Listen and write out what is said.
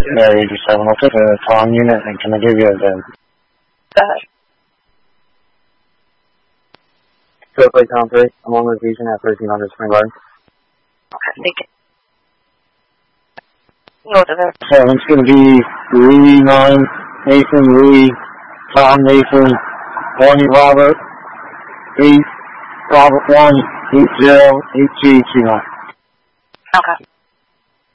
Area 87, I'll take a Tom unit, and can I give you a VIN? Go ahead. Plate Tom 3, I'm on location at 1300 Spring Garden. Okay, thank you. North of there. So it's going to be Louis 9, Nathan, Louis, Tom, Nathan, Bonnie, Robert, 8, Robert 1, 80, 8229. Okay.